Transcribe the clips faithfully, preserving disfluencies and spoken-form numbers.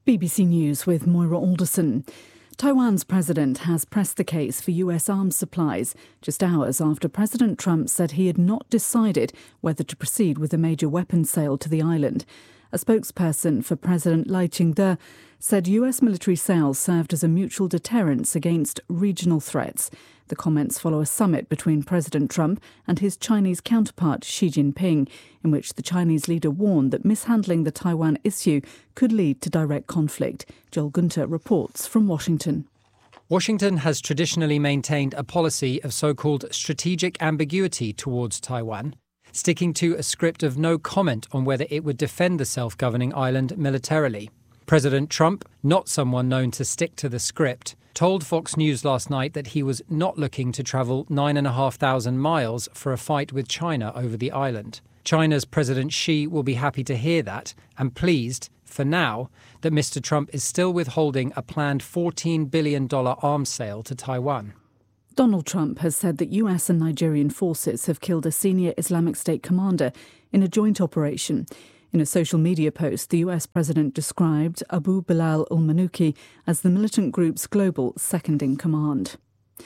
B B C News with Moira Alderson. Taiwan's president has pressed the case for U S arms supplies just hours after President Trump said he had not decided whether to proceed with a major weapons sale to the island. A spokesperson for President Lai Ching-te said U S military sales served as a mutual deterrence against regional threats. The comments follow a summit between President Trump and his Chinese counterpart Xi Jinping, in which the Chinese leader warned that mishandling the Taiwan issue could lead to direct conflict. Joel Gunter reports from Washington. Washington has traditionally maintained a policy of so-called strategic ambiguity towards Taiwan, sticking to a script of no comment on whether it would defend the self-governing island militarily. President Trump, not someone known to stick to the script, told Fox News last night that he was not looking to travel nine and a half thousand miles for a fight with China over the island. China's President Xi will be happy to hear that and pleased, for now, that Mister Trump is still withholding a planned fourteen billion dollars arms sale to Taiwan. Donald Trump has said that U S and Nigerian forces have killed a senior Islamic State commander in a joint operation. In a social media post, the U S president described Abu Bilal al-Manuki as the militant group's global second-in-command.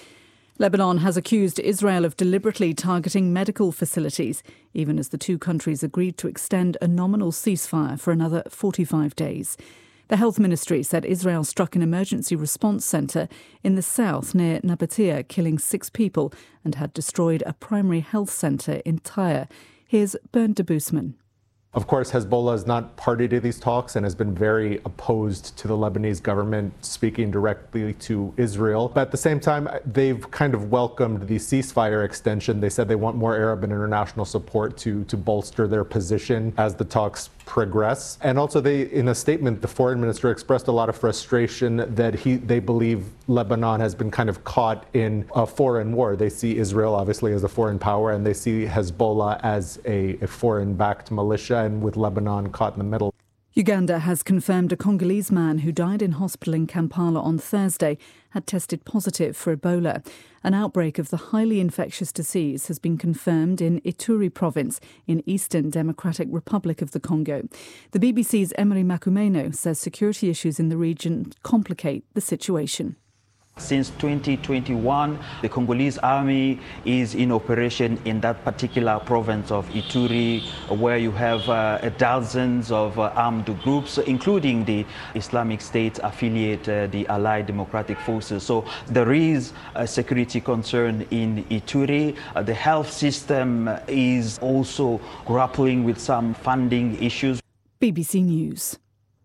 Lebanon has accused Israel of deliberately targeting medical facilities, even as the two countries agreed to extend a nominal ceasefire for another forty-five days. The health ministry said Israel struck an emergency response centre in the south near Nabatea, killing six people, and had destroyed a primary health centre in Tyre. Here's Bernd de Boosman. Of course, Hezbollah is not party to these talks and has been very opposed to the Lebanese government speaking directly to Israel. But at the same time, they've kind of welcomed the ceasefire extension. They said they want more Arab and international support to, to bolster their position as the talks progress. And also, they, in a statement, the foreign minister expressed a lot of frustration that he they believe Lebanon has been kind of caught in a foreign war. They see Israel, obviously, as a foreign power, and they see Hezbollah as a, a foreign-backed militia, and with Lebanon caught in the middle. Uganda has confirmed a Congolese man who died in hospital in Kampala on Thursday had tested positive for Ebola. An outbreak of the highly infectious disease has been confirmed in Ituri province in Eastern Democratic Republic of the Congo. The B B C's Emery Makumeno says security issues in the region complicate the situation. Since twenty twenty-one, the Congolese army is in operation in that particular province of Ituri, where you have uh, dozens of uh, armed groups, including the Islamic State affiliate, uh, the Allied Democratic Forces. So there is a security concern in Ituri. Uh, the health system is also grappling with some funding issues. B B C News.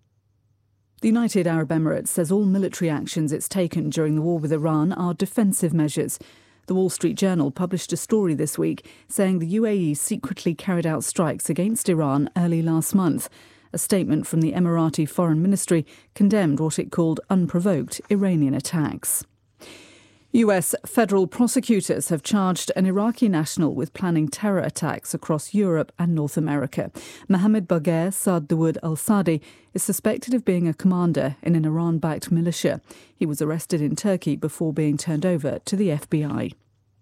The United Arab Emirates says all military actions it's taken during the war with Iran are defensive measures. The Wall Street Journal published a story this week saying the U A E secretly carried out strikes against Iran early last month. A statement from the Emirati Foreign Ministry condemned what it called unprovoked Iranian attacks. U S federal prosecutors have charged an Iraqi national with planning terror attacks across Europe and North America. Mohammed Bagher Saad Dawood al-Sadi is suspected of being a commander in an Iran-backed militia. He was arrested in Turkey before being turned over to the F B I.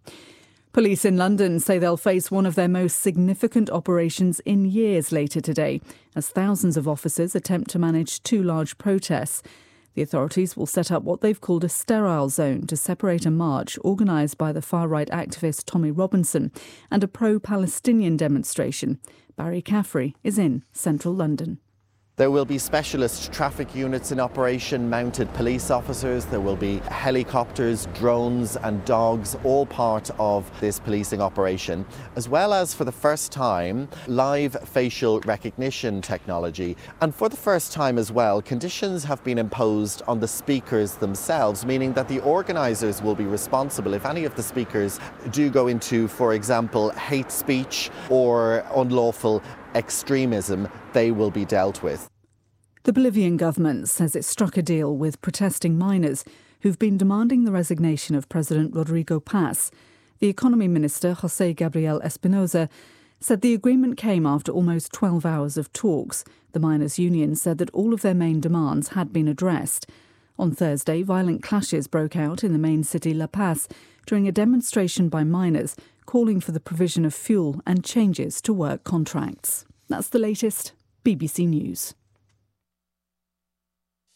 Police in London say they'll face one of their most significant operations in years later today, as thousands of officers attempt to manage two large protests. The authorities will set up what they've called a sterile zone to separate a march organised by the far-right activist Tommy Robinson and a pro-Palestinian demonstration. Barry Caffrey is in central London. There will be specialist traffic units in operation, mounted police officers, there will be helicopters, drones and dogs, all part of this policing operation, as well as, for the first time, live facial recognition technology. And for the first time as well, conditions have been imposed on the speakers themselves, meaning that the organisers will be responsible if any of the speakers do go into, for example, hate speech or unlawful extremism, they will be dealt with. The Bolivian government says it struck a deal with protesting miners who've been demanding the resignation of President Rodrigo Paz. The economy minister, José Gabriel Espinosa, said the agreement came after almost twelve hours of talks. The miners' union said that all of their main demands had been addressed. On Thursday, violent clashes broke out in the main city La Paz during a demonstration by miners calling for the provision of fuel and changes to work contracts. That's the latest. B B C News.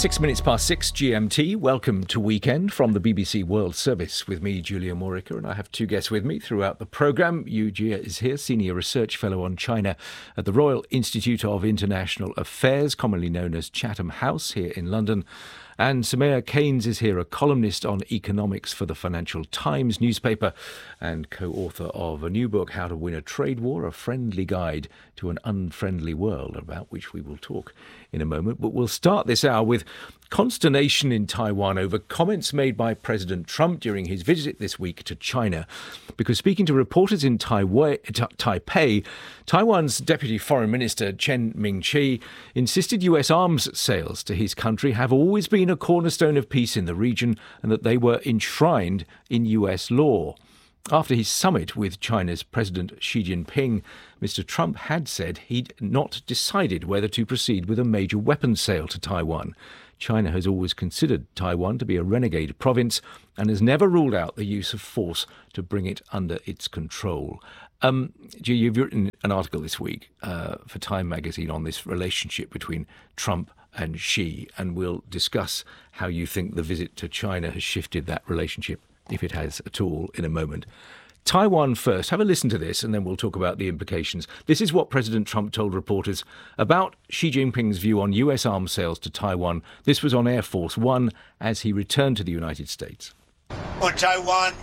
Six minutes past six G M T. Welcome to Weekend from the B B C World Service with me, Julia Morica, and I have two guests with me throughout the programme. Yu Jie is here, Senior Research Fellow on China at the Royal Institute of International Affairs, commonly known as Chatham House, here in London. And Soumaya Keynes is here, a columnist on economics for the Financial Times newspaper and co-author of a new book, How to Win a Trade War, A Friendly Guide to an Unfriendly World, about which we will talk in a moment. But we'll start this hour with consternation in Taiwan over comments made by President Trump during his visit this week to China. Because speaking to reporters in Taipei, Taipei Taiwan's Deputy Foreign Minister Chen Ming-chi insisted U S arms sales to his country have always been a cornerstone of peace in the region and that they were enshrined in U S law. After his summit with China's President Xi Jinping, Mister Trump had said he'd not decided whether to proceed with a major weapons sale to Taiwan. China has always considered Taiwan to be a renegade province and has never ruled out the use of force to bring it under its control. Um, G, you've written an article this week uh, for Time magazine on this relationship between Trump and Xi, and we'll discuss how you think the visit to China has shifted that relationship, if it has at all, in a moment. Taiwan first. Have a listen to this and then we'll talk about the implications. This is what President Trump told reporters about Xi Jinping's view on U S arms sales to Taiwan. This was on Air Force One as he returned to the United States. On Taiwan,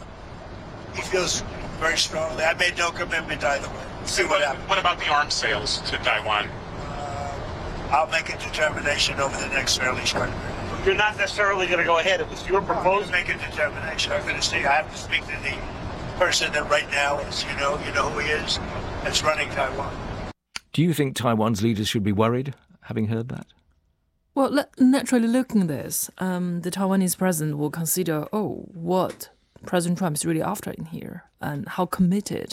he feels very strongly. I made no commitment either way. See what happens. What about the arms sales to Taiwan? Uh, I'll make a determination over the next fairly short period. You're not necessarily going to go ahead. It was your proposal. Make a determination. I'm going to see. I have to speak to the person that right now is, you know, you know who he is, that's running Taiwan. Do you think Taiwan's leaders should be worried, having heard that? Well, naturally looking at this, um, the Taiwanese president will consider, oh, what President Trump is really after in here and how committed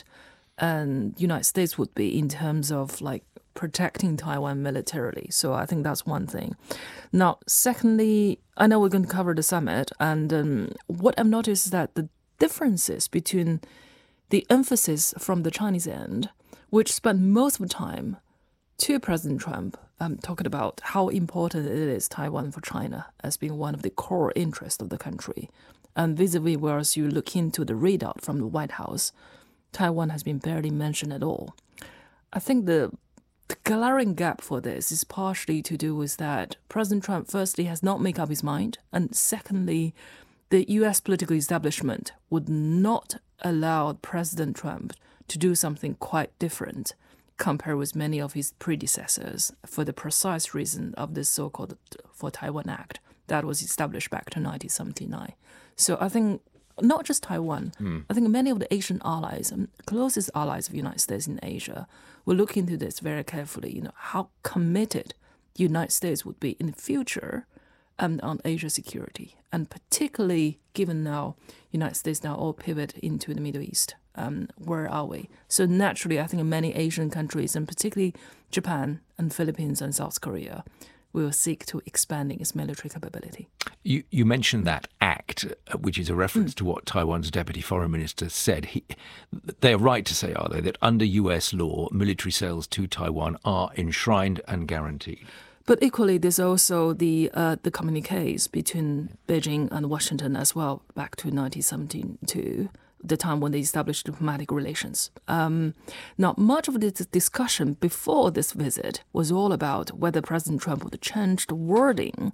and United States would be in terms of like protecting Taiwan militarily. So I think that's one thing. Now, secondly, I know we're going to cover the summit, and um, what I've noticed is that the differences between the emphasis from the Chinese end, which spent most of the time to President Trump um, talking about how important it is Taiwan for China as being one of the core interests of the country. And vis-a-vis, whereas you look into the readout from the White House, Taiwan has been barely mentioned at all. I think the, the glaring gap for this is partially to do with that President Trump, firstly, has not made up his mind, and secondly, the U S political establishment would not allow President Trump to do something quite different compared with many of his predecessors for the precise reason of this so-called For Taiwan Act that was established back to nineteen seventy-nine. So I think not just Taiwan, mm. I think many of the Asian allies and closest allies of the United States in Asia will look into this very carefully, you know, how committed the United States would be in the future Um, on Asia security, and particularly given now United States now all pivot into the Middle East. Um, where are we? So naturally, I think many Asian countries, and particularly Japan and Philippines and South Korea, will seek to expanding its military capability. You, you mentioned that act, which is a reference mm. to what Taiwan's Deputy Foreign Minister said. He, they are right to say, are they, that under U S law, military sales to Taiwan are enshrined and guaranteed? But equally, there's also the uh, the communiques between Beijing and Washington as well, back to nineteen seventy-two, the time when they established diplomatic relations. Um, now, much of the discussion before this visit was all about whether President Trump would change the wording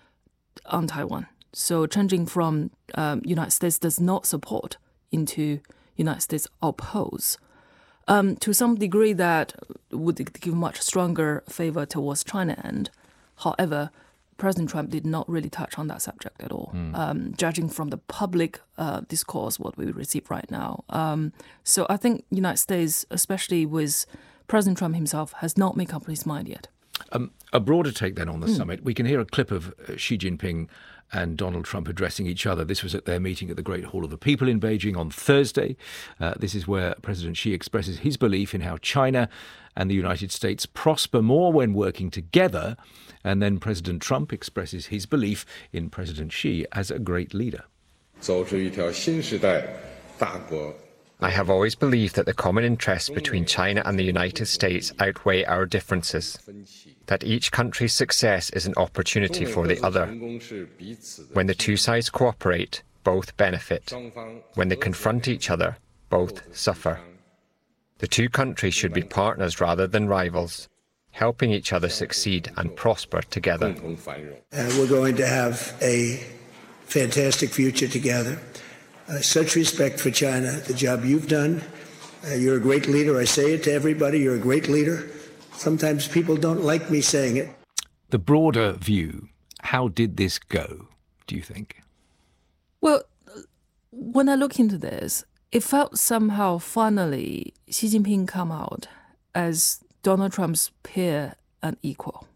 on Taiwan. So changing from um, United States does not support into United States oppose. Um, to some degree, that would give much stronger favor towards China end. However, President Trump did not really touch on that subject at all, mm. um, judging from the public uh, discourse, what we receive right now. Um, so I think United States, especially with President Trump himself, has not made up his mind yet. Um, a broader take then on the mm. summit. We can hear a clip of uh, Xi Jinping and Donald Trump addressing each other. This was at their meeting at the Great Hall of the People in Beijing on Thursday. Uh, this is where President Xi expresses his belief in how China and the United States prosper more when working together. And then President Trump expresses his belief in President Xi as a great leader. I have always believed that the common interests between China and the United States outweigh our differences, that each country's success is an opportunity for the other. When the two sides cooperate, both benefit. When they confront each other, both suffer. The two countries should be partners rather than rivals, helping each other succeed and prosper together. Uh, we're going to have a fantastic future together. Uh, such respect for China, the job you've done. Uh, you're a great leader. I say it to everybody, you're a great leader. Sometimes people don't like me saying it. The broader view, how did this go, do you think? Well, when I look into this, it felt somehow finally Xi Jinping come out as Donald Trump's peer and equal.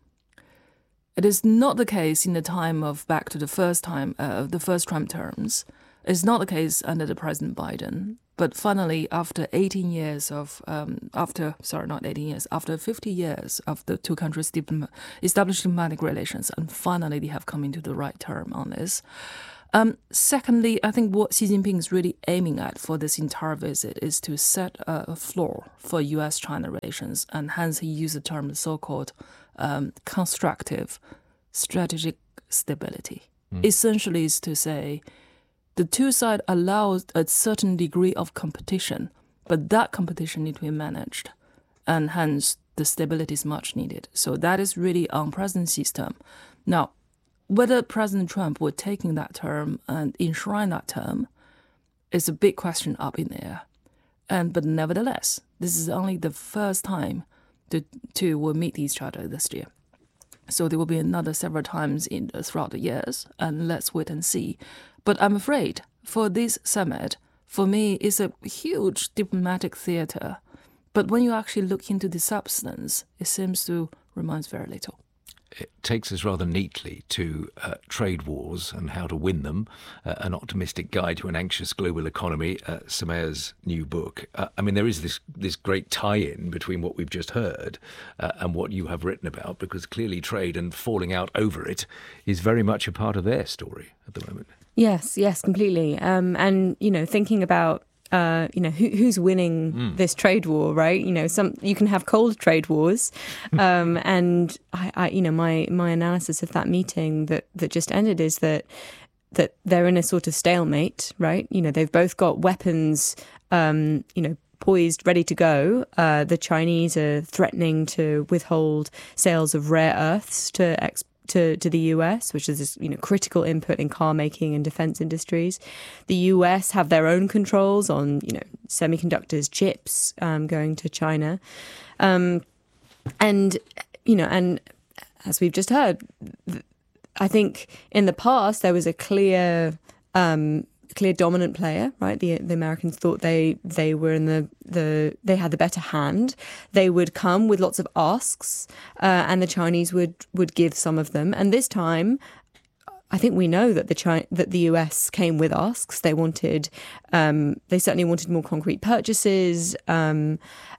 It is not the case in the time of back to the first time, uh, the first Trump terms. It's not the case under the President Biden. But finally, after eighteen years of, um, after, sorry, not eighteen years, after fifty years of the two countries diplom- established diplomatic relations, and finally they have come into the right term on this. Um, secondly, I think what Xi Jinping is really aiming at for this entire visit is to set a, a floor for U S China relations, and hence he used the term so-called um, constructive strategic stability. Mm. Essentially is to say the two sides allow a certain degree of competition, but that competition needs to be managed, and hence the stability is much needed. So that is really on President Xi's term. Now, whether President Trump would take in that term and enshrine that term is a big question up in the air. And but nevertheless, this is only the first time the two will meet each other this year. So there will be another several times in throughout the years, and let's wait and see. But I'm afraid for this summit, for me, it's a huge diplomatic theater. But when you actually look into the substance, it seems to remind very little. It takes us rather neatly to uh, trade wars and how to win them, uh, an optimistic guide to an anxious global economy, uh, Soumaya's new book. Uh, I mean, there is this this great tie-in between what we've just heard uh, and what you have written about, because clearly trade and falling out over it is very much a part of their story at the moment. Yes, yes, completely. Um, and, you know, thinking about Uh, you know, who, who's winning mm. this trade war, right? You know, some you can have cold trade wars, um, and I, I, you know, my my analysis of that meeting that, that just ended is that that they're in a sort of stalemate, right? You know, they've both got weapons, um, you know, poised, ready to go. Uh, the Chinese are threatening to withhold sales of rare earths to export. To, to the U S, which is this, you know, critical input in car making and defense industries. The U S have their own controls on, you know, semiconductors, chips um, going to China. Um, and, you know, and as we've just heard, I think in the past there was a clear um, clear dominant player, right? The the Americans thought they they were in the the they had the better hand. They would come with lots of asks, uh, and the Chinese would would give some of them. And this time, I think we know that the China, that the U S came with asks. They wanted, um, they certainly wanted more concrete purchases, um,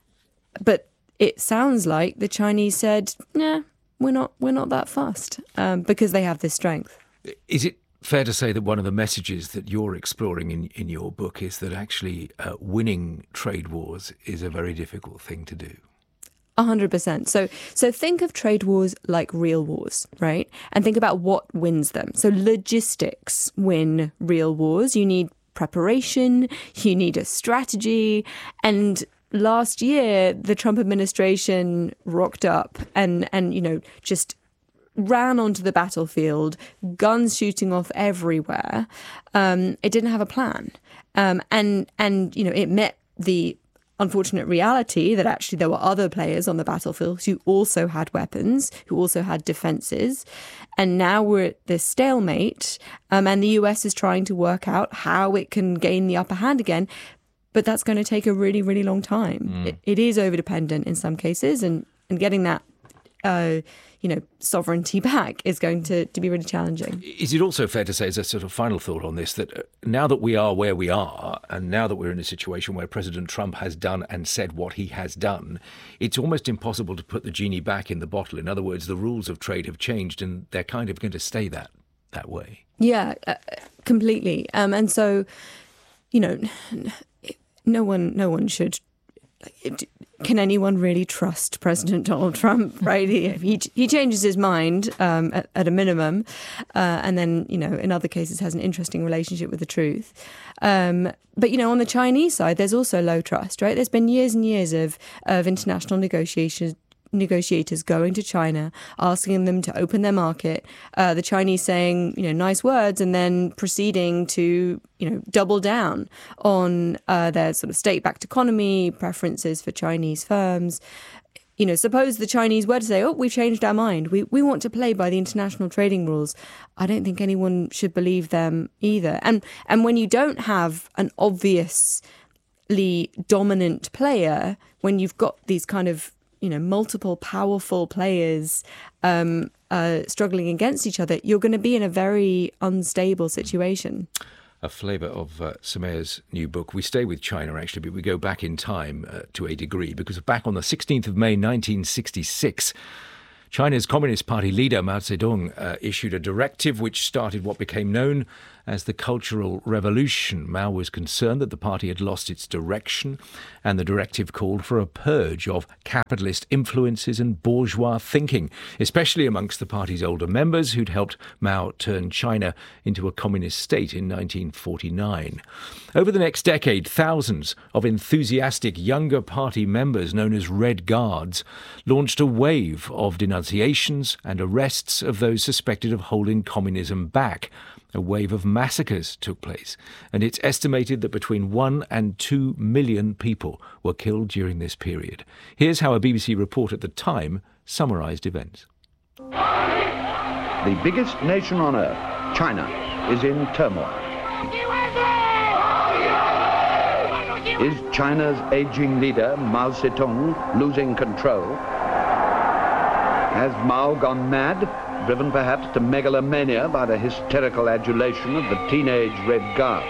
but it sounds like the Chinese said, "Nah, we're not we're not that fast," um, because they have this strength. Is it fair to say that one of the messages that you're exploring in, in your book is that actually uh, winning trade wars is a very difficult thing to do? A hundred percent. So, so think of trade wars like real wars, right? And think about what wins them. So logistics win real wars. You need preparation, you need a strategy. And last year, the Trump administration rocked up and, and, you know, just ran onto the battlefield, guns shooting off everywhere. Um, it didn't have a plan. Um, and, and, you know, it met the unfortunate reality that actually there were other players on the battlefield who also had weapons, who also had defenses. And now we're at this stalemate, um, and the U S is trying to work out how it can gain the upper hand again. But that's going to take a really, really long time. Mm. It, it is over-dependent in some cases, and, and getting that Uh, you know, sovereignty back is going to, to be really challenging. Is it also fair to say, as a sort of final thought on this, that now that we are where we are, and now that we're in a situation where President Trump has done and said what he has done, it's almost impossible to put the genie back in the bottle? In other words, the rules of trade have changed, and they're kind of going to stay that that way. Yeah, uh, completely. Um, and so, you know, no one, no one should. It, can anyone really trust President Donald Trump? Right? He he, he changes his mind um, at, at a minimum, uh, and then you know in other cases has an interesting relationship with the truth. Um, but you know on the Chinese side, there's also low trust. Right? There's been years and years of of international negotiations. negotiators going to China, asking them to open their market, uh, the Chinese saying, you know, nice words and then proceeding to, you know, double down on uh, their sort of state-backed economy, preferences for Chinese firms. You know, suppose the Chinese were to say, oh, we've changed our mind. We we want to play by the international trading rules. I don't think anyone should believe them either. And and when you don't have an obviously dominant player, when you've got these kind of you know, multiple powerful players um, uh, struggling against each other, you're going to be in a very unstable situation. A flavour of uh, Soumaya's new book. We stay with China, actually, but we go back in time uh, to a degree, because back on the sixteenth of May, nineteen sixty-six, China's Communist Party leader Mao Zedong uh, issued a directive which started what became known as the Cultural Revolution. Mao was concerned that the party had lost its direction, and the directive called for a purge of capitalist influences and bourgeois thinking, especially amongst the party's older members who'd helped Mao turn China into a communist state in nineteen forty-nine. Over the next decade, thousands of enthusiastic younger party members, known as Red Guards, launched a wave of denunciations and arrests of those suspected of holding communism back. A wave of massacres took place, and it's estimated that between one and two million people were killed during this period. Here's how a B B C report at the time summarised events. The biggest nation on earth, China, is in turmoil. Is China's aging leader, Mao Zedong, losing control? Has Mao gone mad? Driven perhaps to megalomania by the hysterical adulation of the teenage Red Guards.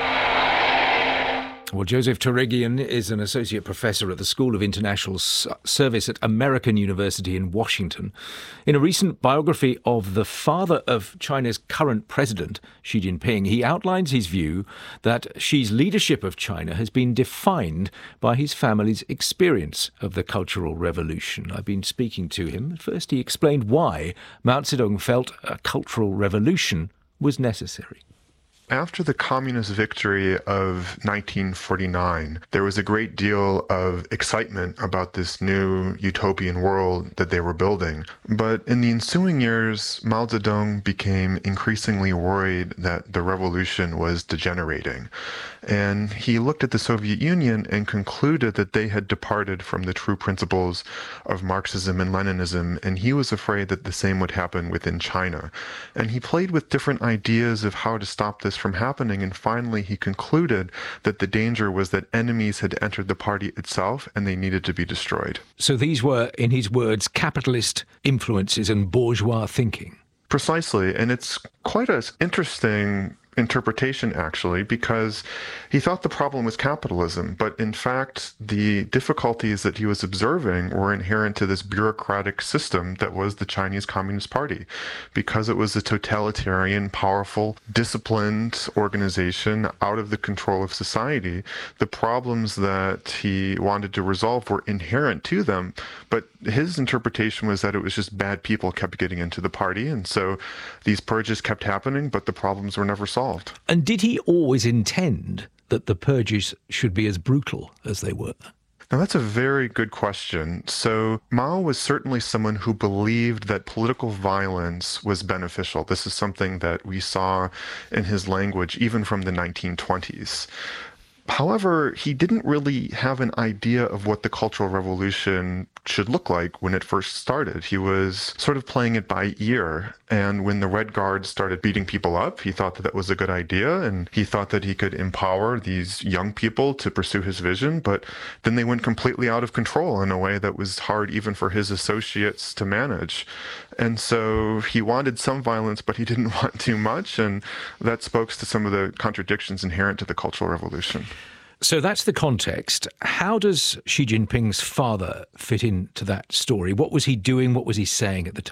Well, Joseph Tooragian is an associate professor at the School of International Service at American University in Washington. In a recent biography of the father of China's current president, Xi Jinping, he outlines his view that Xi's leadership of China has been defined by his family's experience of the Cultural Revolution. I've been speaking to him. First, he explained why Mao Zedong felt a cultural revolution was necessary. After the communist victory of nineteen forty-nine, there was a great deal of excitement about this new utopian world that they were building. But in the ensuing years, Mao Zedong became increasingly worried that the revolution was degenerating. And he looked at the Soviet Union and concluded that they had departed from the true principles of Marxism and Leninism, and he was afraid that the same would happen within China. And he played with different ideas of how to stop this from happening, and finally he concluded that the danger was that enemies had entered the party itself and they needed to be destroyed. So these were, in his words, capitalist influences and bourgeois thinking. Precisely, and it's quite an interesting interpretation, actually, because he thought the problem was capitalism, but in fact the difficulties that he was observing were inherent to this bureaucratic system that was the Chinese Communist Party, because it was a totalitarian, powerful, disciplined organization out of the control of society. The problems that he wanted to resolve were inherent to them, but his interpretation was that it was just bad people kept getting into the party, and so these purges kept happening, but the problems were never solved. And did he always intend that the purges should be as brutal as they were? Now, that's a very good question. So Mao was certainly someone who believed that political violence was beneficial. This is something that we saw in his language even from the nineteen twenties. However, he didn't really have an idea of what the Cultural Revolution should look like when it first started. He was sort of playing it by ear. And when the Red Guards started beating people up, he thought that that was a good idea. And he thought that he could empower these young people to pursue his vision. But then they went completely out of control in a way that was hard even for his associates to manage. And so he wanted some violence, but he didn't want too much. And that spoke to some of the contradictions inherent to the Cultural Revolution. So that's the context. How does Xi Jinping's father fit into that story? What was he doing? What was he saying at the time?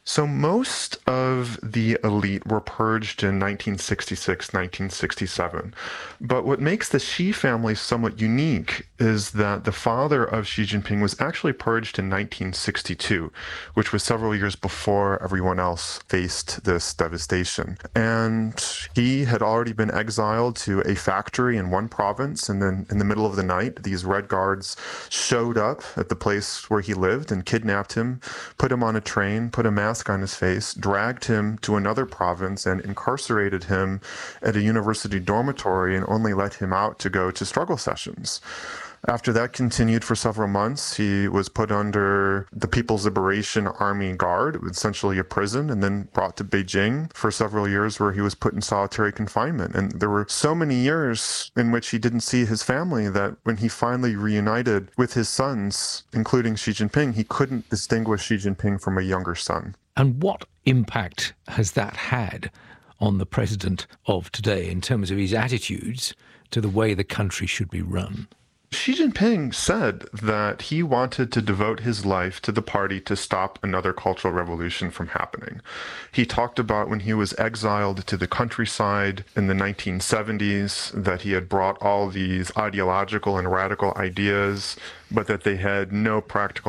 So most of the elite were purged in nineteen sixty-six, nineteen sixty-seven. But what makes the Xi family somewhat unique is that the father of Xi Jinping was actually purged in nineteen sixty-two, which was several years before everyone else faced this devastation. And he had already been exiled to a factory in one province, and then in the middle of the night, these Red Guards showed up at the place where he lived and kidnapped him, put him on a train, put a mask on his face, dragged him to another province and incarcerated him at a university dormitory and only let him out to go to struggle sessions. After that continued for several months, he was put under the People's Liberation Army Guard, essentially a prison, and then brought to Beijing for several years where he was put in solitary confinement. And there were so many years in which he didn't see his family that when he finally reunited with his sons, including Xi Jinping, he couldn't distinguish Xi Jinping from a younger son. And what impact has that had on the president of today in terms of his attitudes to the way the country should be run? Xi Jinping said that he wanted to devote his life to the party to stop another cultural revolution from happening. He talked about when he was exiled to the countryside in the nineteen seventies, that he had brought all these ideological and radical ideas, but that they had no practical